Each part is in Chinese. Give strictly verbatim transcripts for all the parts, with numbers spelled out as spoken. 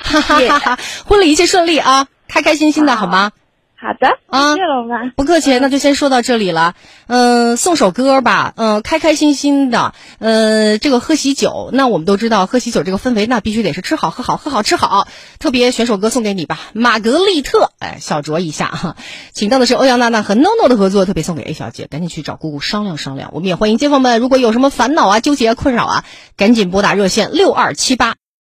哈哈哈哈，婚礼一切顺利啊，开开心心的好吗？ 好的， 啊， 谢谢龙妈， 不客气，那就先说到这里了。嗯、呃，送首歌吧，嗯、呃，开开心心的，呃，这个喝喜酒，那我们都知道喝喜酒这个氛围，那必须得是吃好喝好喝好吃好。特别选首歌送给你吧，玛格丽特，哎，小酌一下哈。请到的是欧阳娜娜和 No No 的合作，特别送给 A 小姐，赶紧去找姑姑商量商量。我们也欢迎街坊们，如果有什么烦恼啊、纠结啊、困扰啊，赶紧拨打热线六二七八。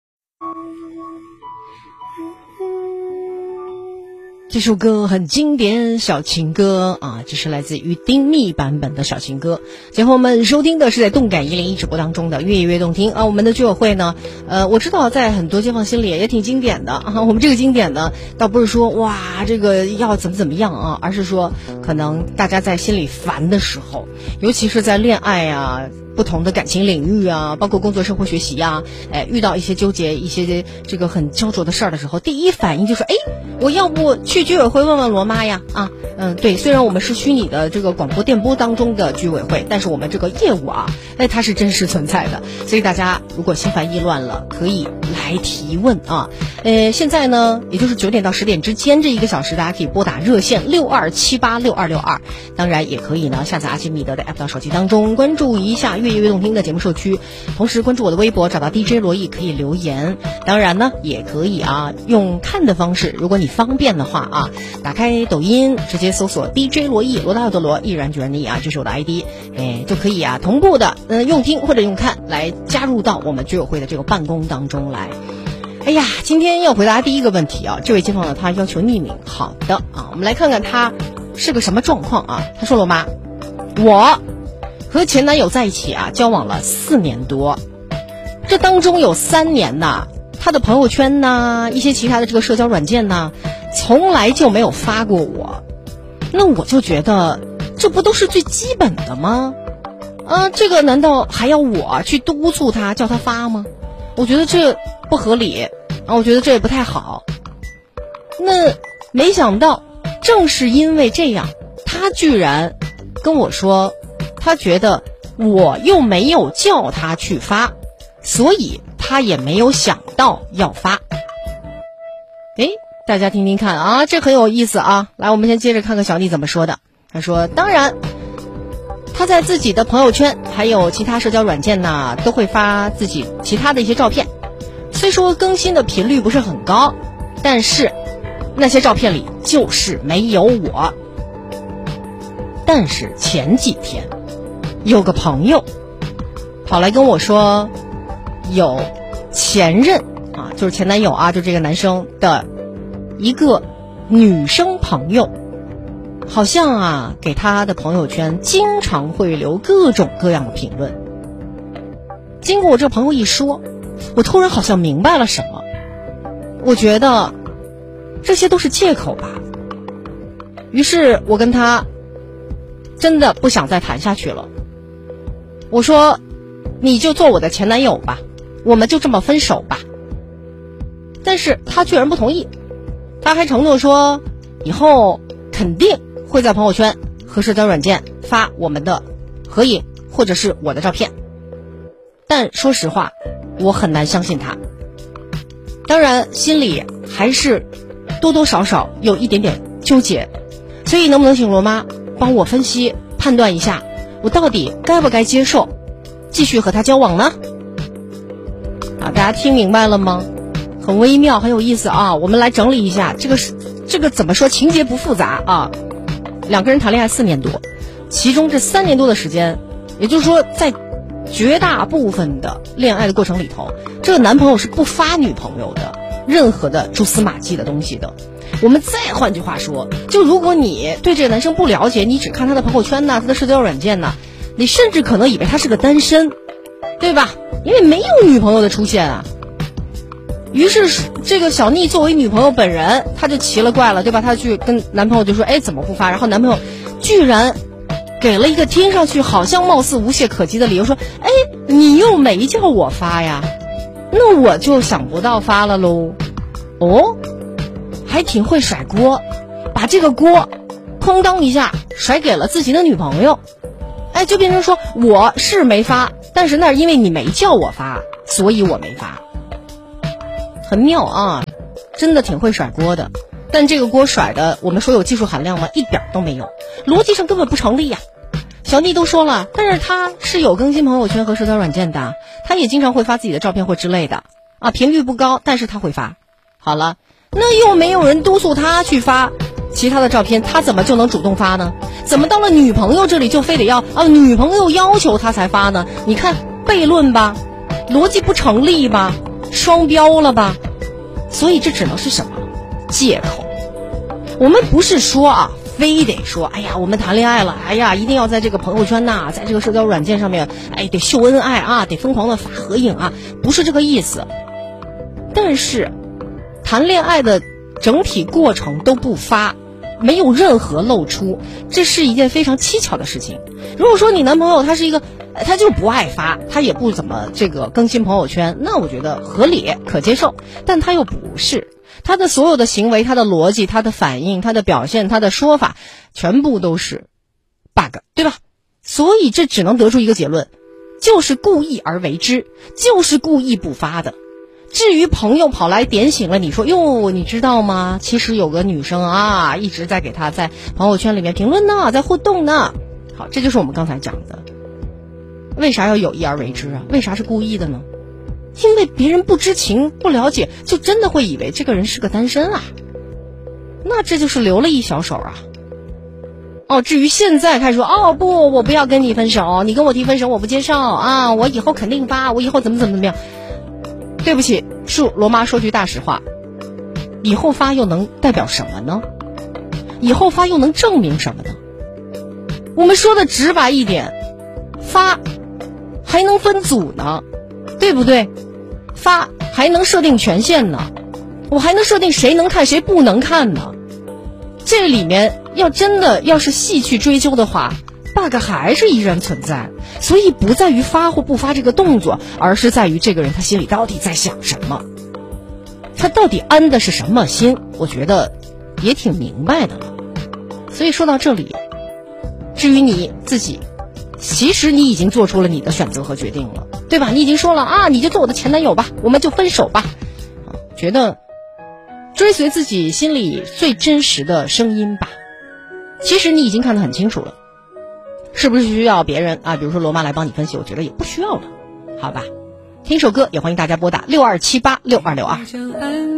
这首歌很经典，小情歌啊，这是来自于丁密版本的小情歌。姐夫们收听的是在动感一零一直播当中的越越动听啊。我们的居委会呢，呃，我知道在很多街坊心里也挺经典的啊。我们这个经典呢，倒不是说哇这个要怎么怎么样啊，而是说可能大家在心里烦的时候，尤其是在恋爱啊。不同的感情领域啊，包括工作、生活、学习啊，哎，遇到一些纠结、一些这个很焦灼的事儿的时候，第一反应就是，哎，我要不去居委会问问罗妈呀？啊，嗯，对，虽然我们是虚拟的这个广播电波当中的居委会，但是我们这个业务啊，哎，它是真实存在的，所以大家如果心烦意乱了，可以来提问啊。呃，现在呢，也就是九点到十点之间这一个小时，大家可以拨打热线六二七八六二六二，当然也可以呢下载阿基米德的 app 到手机当中，关注一下越越动听的节目社区，同时关注我的微博，找到 D J 罗毅可以留言。当然呢，也可以啊用看的方式，如果你方便的话啊，打开抖音直接搜索 D J 罗毅，罗大佑的罗，毅然决然的毅啊，这是我的 I D， 哎就可以啊同步的嗯、呃、用听或者用看来加入到我们居委会的这个办公当中来。哎呀，今天要回答第一个问题啊，这位街坊呢他要求匿名。好的啊，我们来看看他是个什么状况啊。他说罗妈，我和前男友在一起啊，交往了四年多，这当中有三年呐，他的朋友圈呐，一些其他的这个社交软件呐，从来就没有发过我。那我就觉得，这不都是最基本的吗？啊，这个难道还要我去督促他，叫他发吗？我觉得这不合理啊，我觉得这也不太好。那没想到，正是因为这样，他居然跟我说，他觉得我又没有叫他去发，所以他也没有想到要发。诶，大家听听看啊，这很有意思啊。来，我们先接着看看小丽怎么说的。他说，当然他在自己的朋友圈还有其他社交软件呢，都会发自己其他的一些照片，虽说更新的频率不是很高，但是那些照片里就是没有我。但是前几天有个朋友跑来跟我说，有前任啊，就是前男友啊，就这个男生的一个女生朋友，好像啊给他的朋友圈经常会留各种各样的评论。经过我这朋友一说，我突然好像明白了什么。我觉得这些都是借口吧。于是我跟他真的不想再谈下去了。我说，你就做我的前男友吧，我们就这么分手吧。但是他居然不同意，他还承诺说以后肯定会在朋友圈和社交软件发我们的合影或者是我的照片。但说实话，我很难相信他。当然心里还是多多少少有一点点纠结，所以能不能请罗妈帮我分析判断一下，我到底该不该接受继续和他交往呢？啊，大家听明白了吗？很微妙，很有意思啊。我们来整理一下，这个是这个怎么说，情节不复杂啊。两个人谈恋爱四年多，其中这三年多的时间，也就是说在绝大部分的恋爱的过程里头，这个男朋友是不发女朋友的任何的蛛丝马迹的东西的。我们再换句话说，就如果你对这个男生不了解，你只看他的朋友圈呐，他的社交软件呐，你甚至可能以为他是个单身，对吧？因为没有女朋友的出现啊。于是这个小妮作为女朋友本人，她就奇了怪了，对吧？她去跟男朋友就说，哎，怎么不发？然后男朋友居然给了一个听上去好像貌似无懈可击的理由，说，哎，你又没叫我发呀，那我就想不到发了喽。哦，还挺会甩锅，把这个锅哐当一下甩给了自己的女朋友。哎，就变成说我是没发，但是那是因为你没叫我发，所以我没发。很妙啊， 真的挺会甩锅的，但这个锅甩的我们说有技术含量吗？一点都没有，逻辑上根本不成立呀。小妮都说了，但是他是有更新朋友圈和社交软件的，他也经常会发自己的照片或之类的啊，频率不高，但是他会发。好了，那又没有人督促他去发其他的照片，他怎么就能主动发呢？怎么到了女朋友这里就非得要啊女朋友要求他才发呢？你看悖论吧，逻辑不成立吧，双标了吧？所以这只能是什么？借口。我们不是说啊非得说哎呀我们谈恋爱了，哎呀一定要在这个朋友圈呐、啊、在这个社交软件上面哎得秀恩爱啊，得疯狂的发合影啊，不是这个意思。但是谈恋爱的整体过程都不发，没有任何露出，这是一件非常蹊跷的事情。如果说你男朋友他是一个他就不爱发，他也不怎么这个更新朋友圈，那我觉得合理可接受。但他又不是，他的所有的行为，他的逻辑，他的反应，他的表现，他的说法全部都是 bug， 对吧？所以这只能得出一个结论，就是故意而为之，就是故意不发的。至于朋友跑来点醒了你说哟你知道吗，其实有个女生啊一直在给他在朋友圈里面评论呢，在互动呢。好，这就是我们刚才讲的，为啥要有意而为之啊？为啥是故意的呢？因为别人不知情不了解，就真的会以为这个人是个单身啊，那这就是留了一小手啊。哦，至于现在开始说哦不我不要跟你分手，你跟我提分手我不接受啊，我以后肯定发，我以后怎么怎么怎么样。对不起，恕罗妈说句大实话，以后发又能代表什么呢？以后发又能证明什么呢？我们说的直白一点，发还能分组呢，对不对？发还能设定权限呢，我还能设定谁能看谁不能看呢。这里面要真的要是细去追究的话，bug 还是依然存在。所以不在于发或不发这个动作，而是在于这个人他心里到底在想什么，他到底安的是什么心，我觉得也挺明白的了。所以说到这里，至于你自己，其实你已经做出了你的选择和决定了，对吧？你已经说了啊，你就做我的前男友吧，我们就分手吧。啊，觉得追随自己心里最真实的声音吧。其实你已经看得很清楚了，是不是需要别人啊？比如说罗妈来帮你分析，我觉得也不需要了，好吧？听首歌，也欢迎大家拨打六二七八六二六二。